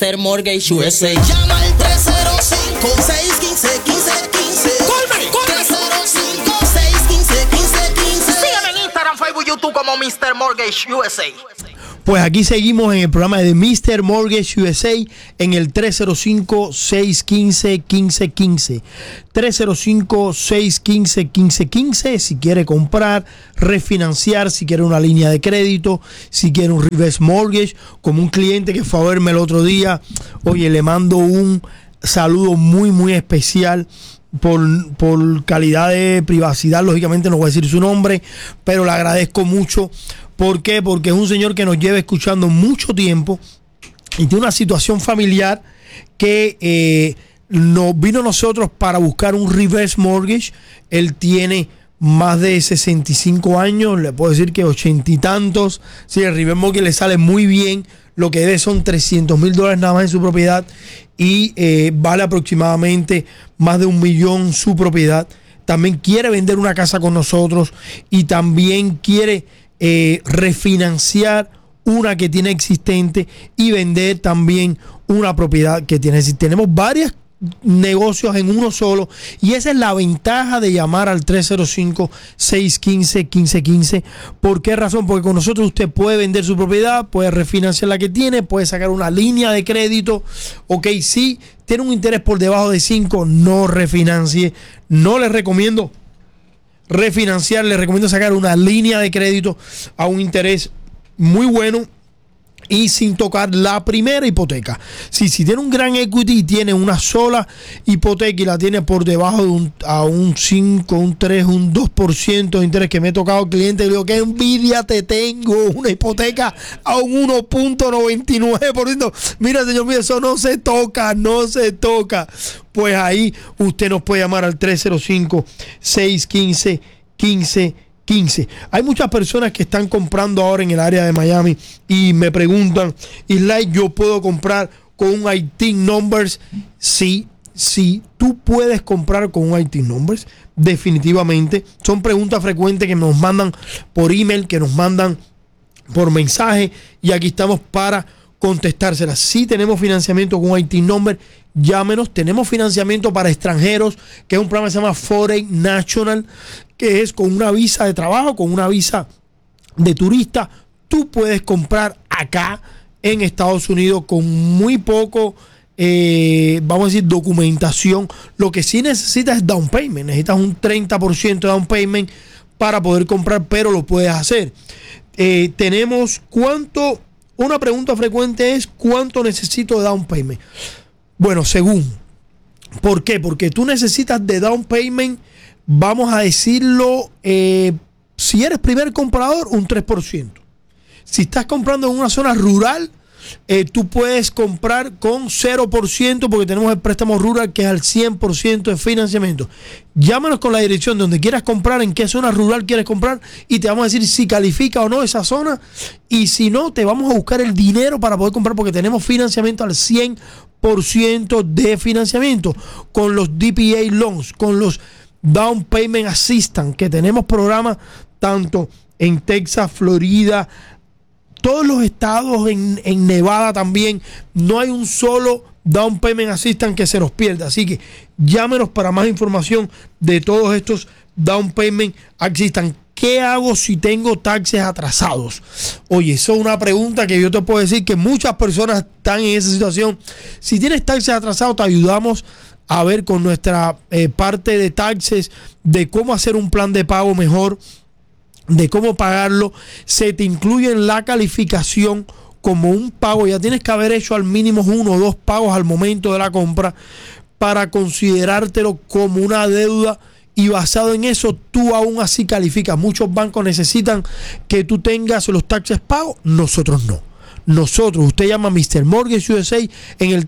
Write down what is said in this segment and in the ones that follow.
Mr. Mortgage USA. Llama al 305-615-1515. ¡Colme! 305-615-1515. Sígueme en Instagram, Facebook, YouTube como Mr. Mortgage USA. Pues aquí seguimos en el programa de Mr. Mortgage USA en el 305-615-1515. 305-615-1515. Si quiere comprar, refinanciar, si quiere una línea de crédito, si quiere un reverse mortgage, como un cliente que fue a verme el otro día. Oye, le mando un saludo muy especial. Por calidad de privacidad, lógicamente no voy a decir su nombre, pero le agradezco mucho. ¿Por qué? Porque es un señor que nos lleva escuchando mucho tiempo y tiene una situación familiar que nos vino a nosotros para buscar un reverse mortgage. Él tiene más de 65 años, le puedo decir que 80 y tantos. Sí, el reverse mortgage le sale muy bien. Lo que debe son $300,000 nada más en su propiedad y vale aproximadamente más de $1 millón su propiedad. También quiere vender una casa con nosotros y también quiere refinanciar una que tiene existente y vender también una propiedad que tiene. Tenemos varios negocios en uno solo y esa es la ventaja de llamar al 305-615-1515. ¿Por qué razón? Porque con nosotros usted puede vender su propiedad, puede refinanciar la que tiene, puede sacar una línea de crédito. Ok, si tiene un interés por debajo de 5, no refinancie. No les recomiendo refinanciar, les recomiendo sacar una línea de crédito a un interés muy bueno y sin tocar la primera hipoteca. Si tiene un gran equity y tiene una sola hipoteca y la tiene por debajo de un 5, un 3, un 2% de interés, que me he tocado cliente y le digo, qué envidia te tengo, una hipoteca a un 1.99%. Mira, señor mío, eso no se toca. Pues ahí usted nos puede llamar al 305-615-1515. Hay muchas personas que están comprando ahora en el área de Miami y me preguntan, Islay, ¿yo puedo comprar con un IT numbers? Sí, tú puedes comprar con un IT numbers, definitivamente. Son preguntas frecuentes que nos mandan por email, que nos mandan por mensaje y aquí estamos para contestárselas. Sí tenemos financiamiento con IT number, llámenos. Tenemos financiamiento para extranjeros, que es un programa que se llama Foreign National, que es con una visa de trabajo, con una visa de turista. Tú puedes comprar acá en Estados Unidos con muy poco, vamos a decir, documentación. Lo que sí necesitas es down payment. Necesitas un 30% de down payment para poder comprar, pero lo puedes hacer. Tenemos una pregunta frecuente es, ¿cuánto necesito de down payment? Bueno, según. ¿Por qué? Porque tú necesitas de down payment, vamos a decirlo, si eres primer comprador, un 3%. Si estás comprando en una zona rural, tú puedes comprar con 0%, porque tenemos el préstamo rural que es al 100% de financiamiento. Llámanos con la dirección de donde quieras comprar, en qué zona rural quieres comprar, y te vamos a decir si califica o no esa zona. Y si no, te vamos a buscar el dinero para poder comprar, porque tenemos financiamiento al 100% de financiamiento, con los DPA loans, con los Down Payment Assistance, que tenemos programas tanto en Texas, Florida, todos los estados, en Nevada también. No hay un solo Down Payment Assistance que se nos pierda. Así que llámenos para más información de todos estos Down Payment Assistance. ¿Qué hago si tengo taxes atrasados? Oye, eso es una pregunta que yo te puedo decir que muchas personas están en esa situación. Si tienes taxes atrasados, te ayudamos a ver con nuestra parte de taxes de cómo hacer un plan de pago mejor, de cómo pagarlo. Se te incluye en la calificación como un pago. Ya tienes que haber hecho al mínimo 1 o 2 pagos al momento de la compra para considerártelo como una deuda, y basado en eso tú aún así calificas. Muchos bancos necesitan que tú tengas los taxes pagos, nosotros no. Usted llama a Mr. Mortgage USA en el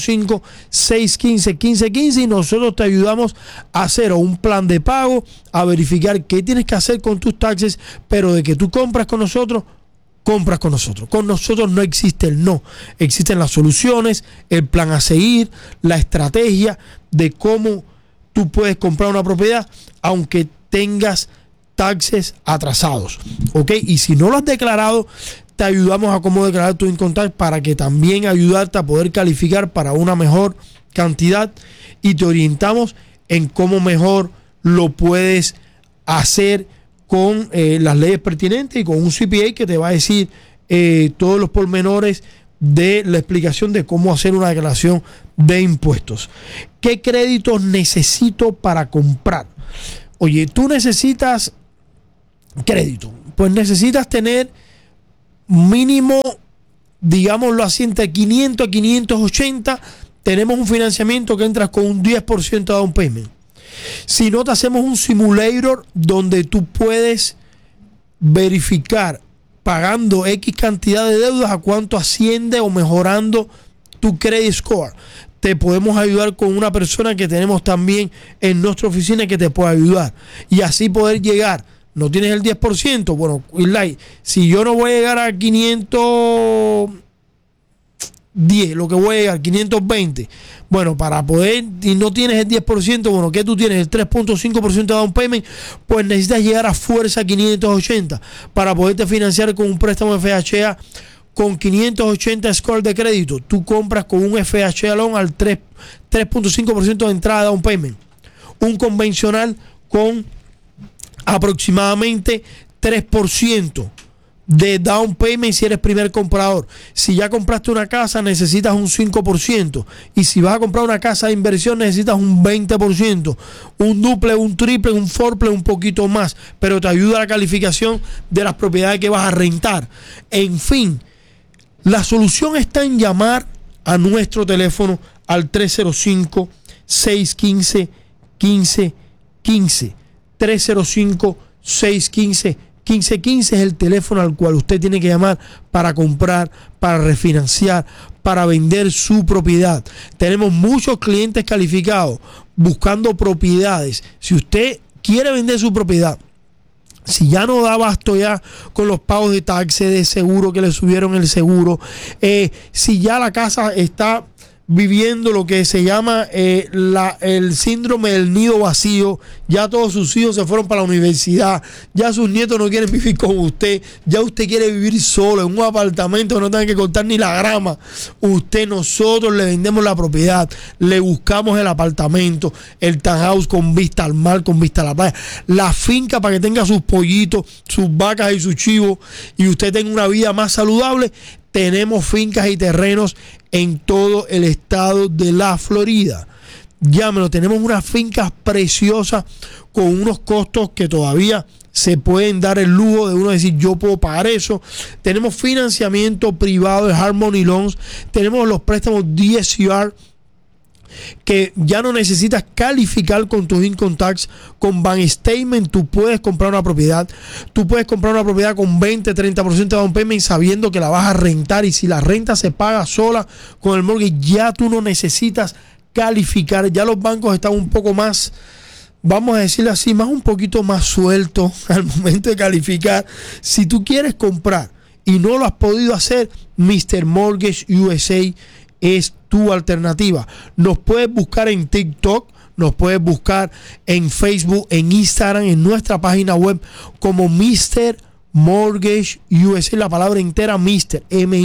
305-615-1515 y nosotros te ayudamos a hacer un plan de pago, a verificar qué tienes que hacer con tus taxes, pero de que tú compras con nosotros, compras con nosotros. Con nosotros no existe el no. Existen las soluciones, el plan a seguir, la estrategia de cómo tú puedes comprar una propiedad aunque tengas taxes atrasados. ¿Ok? Y si no lo has declarado, te ayudamos a cómo declarar tu income tax para que también ayudarte a poder calificar para una mejor cantidad, y te orientamos en cómo mejor lo puedes hacer con las leyes pertinentes y con un CPA que te va a decir todos los pormenores de la explicación de cómo hacer una declaración de impuestos. ¿Qué créditos necesito para comprar? Oye, tú necesitas crédito, pues necesitas tener mínimo, digámoslo así, entre 500 a 580. Tenemos un financiamiento que entras con un 10% de down payment. Si no, te hacemos un simulator donde tú puedes verificar pagando X cantidad de deudas a cuánto asciende o mejorando tu credit score. Te podemos ayudar con una persona que tenemos también en nuestra oficina que te puede ayudar y así poder llegar. No tienes el 10%, bueno, si yo no voy a llegar a 510, lo que voy a llegar, 520, bueno, para poder, y no tienes el 10%, bueno, ¿qué tú tienes? El 3.5% de down payment, pues necesitas llegar a fuerza 580 para poderte financiar con un préstamo FHA con 580 score de crédito. Tú compras con un FHA loan al 3.5% de entrada de down payment. Un convencional con aproximadamente 3% de down payment si eres primer comprador. Si ya compraste una casa, necesitas un 5%. Y si vas a comprar una casa de inversión, necesitas un 20%. Un duple, un triple, un fourple, un poquito más. Pero te ayuda a la calificación de las propiedades que vas a rentar. En fin, la solución está en llamar a nuestro teléfono al 305-615-1515. 305-615-1515 es el teléfono al cual usted tiene que llamar para comprar, para refinanciar, para vender su propiedad. Tenemos muchos clientes calificados buscando propiedades. Si usted quiere vender su propiedad, si ya no da abasto ya con los pagos de taxes, de seguro que le subieron el seguro, si ya la casa está viviendo lo que se llama el síndrome del nido vacío, ya todos sus hijos se fueron para la universidad, ya sus nietos no quieren vivir con usted, ya usted quiere vivir solo en un apartamento que no tenga que cortar ni la grama, nosotros le vendemos la propiedad, le buscamos el apartamento, el townhouse con vista al mar, con vista a la playa, la finca para que tenga sus pollitos, sus vacas y sus chivos y usted tenga una vida más saludable. Tenemos fincas y terrenos en todo el estado de la Florida. Llámenos, tenemos unas fincas preciosas con unos costos que todavía se pueden dar el lujo de uno decir yo puedo pagar eso. Tenemos financiamiento privado de Harmony Loans, tenemos los préstamos DSCR que ya no necesitas calificar con tus income tax. Con bank statement tú puedes comprar una propiedad. Tú puedes comprar una propiedad con 20-30% de down payment sabiendo que la vas a rentar, y si la renta se paga sola con el mortgage, ya tú no necesitas calificar. Ya los bancos están un poco más, vamos a decirlo así, un poquito más sueltos al momento de calificar. Si tú quieres comprar y no lo has podido hacer, Mr. Mortgage USA es tu alternativa. Nos puedes buscar en TikTok, nos puedes buscar en Facebook, en Instagram, en nuestra página web como Mr. Mortgage USA, la palabra entera, Mr.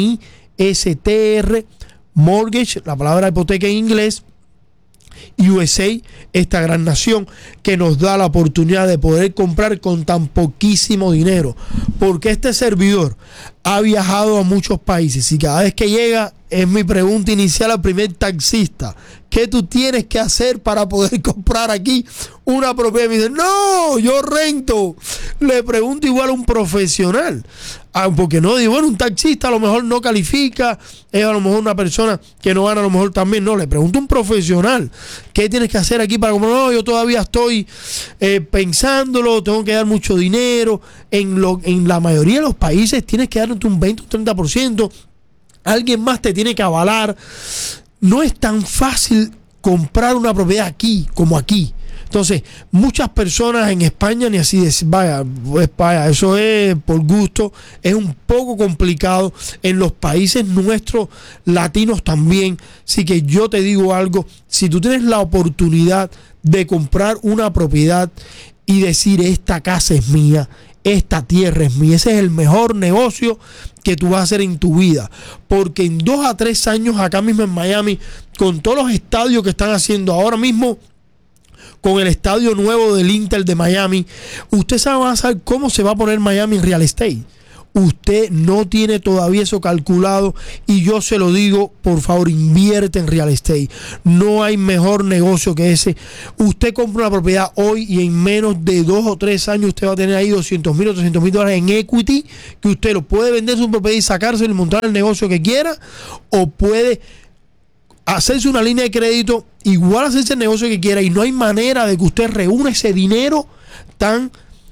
M-I-S-T-R, Mortgage, la palabra hipoteca en inglés, USA, esta gran nación que nos da la oportunidad de poder comprar con tan poquísimo dinero, porque este servidor ha viajado a muchos países y cada vez que llega es mi pregunta inicial al primer taxista: ¿qué tú tienes que hacer para poder comprar aquí una propiedad? Me dice, no, yo rento. Le pregunto igual a un profesional, porque no digo, bueno, un taxista a lo mejor no califica, es a lo mejor una persona que no gana, a lo mejor también, no, le pregunto a un profesional, ¿qué tienes que hacer aquí para comprar? No, yo todavía estoy pensándolo, tengo que dar mucho dinero. En la mayoría de los países tienes que darte un 20 o 30%, alguien más te tiene que avalar. No es tan fácil comprar una propiedad aquí como aquí. Entonces, muchas personas en España ni así decir, vaya, eso es por gusto, es un poco complicado. En los países nuestros, latinos también. Así que yo te digo algo, si tú tienes la oportunidad de comprar una propiedad y decir, esta casa es mía, esta tierra es mía. Ese es el mejor negocio que tú vas a hacer en tu vida, porque en 2 a 3 años acá mismo en Miami, con todos los estadios que están haciendo ahora mismo, con el estadio nuevo del Inter de Miami, usted va a saber cómo se va a poner Miami en real estate. Usted no tiene todavía eso calculado y yo se lo digo, por favor, invierte en real estate. No hay mejor negocio que ese. Usted compra una propiedad hoy y en menos de 2 o 3 años usted va a tener ahí $200,000 o $300,000 en equity, que usted lo puede vender su propiedad y sacárselo y montar el negocio que quiera, o puede hacerse una línea de crédito, igual hacerse el negocio que quiera, y no hay manera de que usted reúna ese dinero tan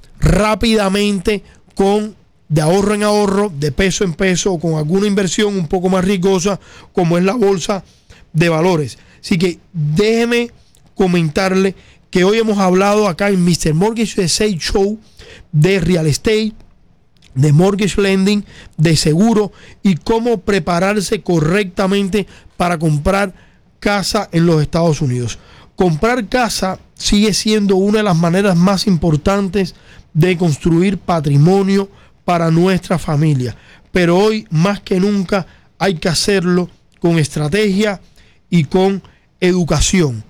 rápidamente de ahorro en ahorro, de peso en peso, o con alguna inversión un poco más riesgosa como es la bolsa de valores. Así que déjeme comentarle que hoy hemos hablado acá en Mr. Mortgage USA Show de real estate, de mortgage lending, de seguro y cómo prepararse correctamente para comprar casa en los Estados Unidos. Comprar casa sigue siendo una de las maneras más importantes de construir patrimonio para nuestra familia, pero hoy más que nunca hay que hacerlo con estrategia y con educación.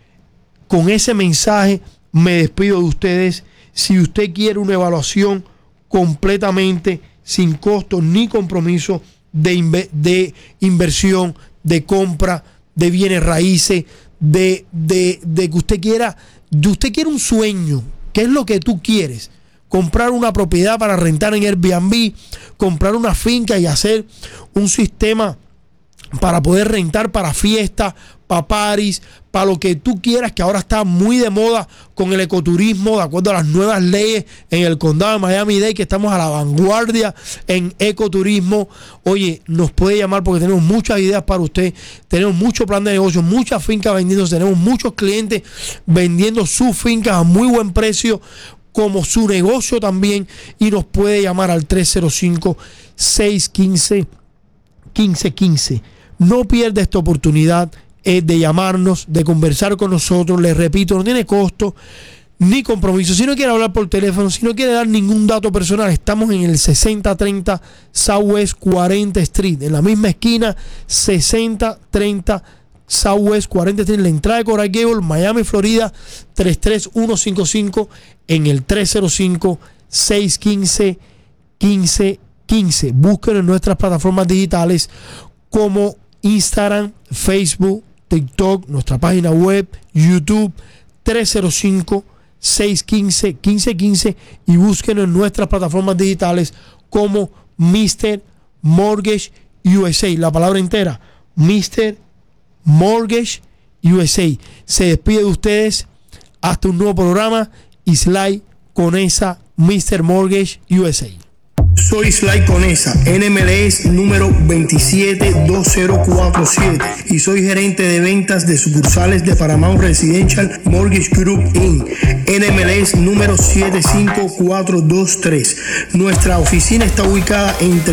Con ese mensaje me despido de ustedes. Si usted quiere una evaluación completamente sin costo ni compromiso de inversión, de compra, de bienes raíces, de que usted quiere un sueño, ¿qué es lo que tú quieres? Comprar una propiedad para rentar en Airbnb, comprar una finca y hacer un sistema para poder rentar para fiestas, para paris, para lo que tú quieras, que ahora está muy de moda con el ecoturismo, de acuerdo a las nuevas leyes en el condado de Miami-Dade, que estamos a la vanguardia en ecoturismo. Oye, nos puede llamar porque tenemos muchas ideas para usted, tenemos mucho plan de negocio, muchas fincas vendiéndose, tenemos muchos clientes vendiendo sus fincas a muy buen precio, como su negocio también, y nos puede llamar al 305-615-1515. No pierda esta oportunidad de llamarnos, de conversar con nosotros. Les repito, no tiene costo ni compromiso. Si no quiere hablar por teléfono, si no quiere dar ningún dato personal, estamos en el 6030 Southwest 40 Street, en la misma esquina, 6030 Southwest 40 Street, en la entrada de Coral Gable, Miami, Florida, 33155, en el 305-615-1515. Búsquenos en nuestras plataformas digitales como Instagram, Facebook, TikTok, nuestra página web, YouTube, 305-615-1515, y búsquenos en nuestras plataformas digitales como Mr. Mortgage USA. La palabra entera, Mr. Mortgage USA. Se despide de ustedes hasta un nuevo programa. Sly Conesa, Mr. Mortgage USA. Soy Sly Conesa, NMLS número 272047, y soy gerente de ventas de sucursales de Paramount Residential Mortgage Group Inc., NMLS número 75423. Nuestra oficina está ubicada entre